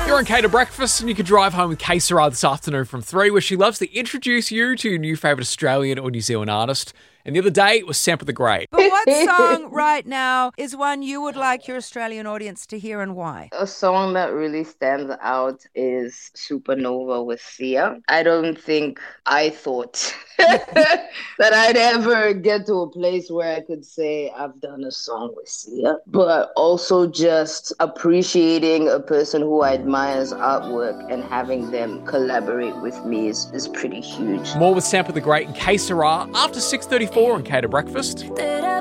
You're on Kate to Breakfast, and you can drive home with Kay Sarah this afternoon from 3, where she loves to introduce you to your new favourite Australian or New Zealand artist. And the other day, it was Semper the Great. But what song right now is one you would like your Australian audience to hear and why? A song that really stands out is Supernova with Sia. I don't think I thought that I'd ever get to a place where I could say I've done a song with Sia, but also just appreciating a person who I admire's artwork and having them collaborate with me is pretty huge. More with Semper the Great and Kay Sarah after 6:34 on Kate to Breakfast.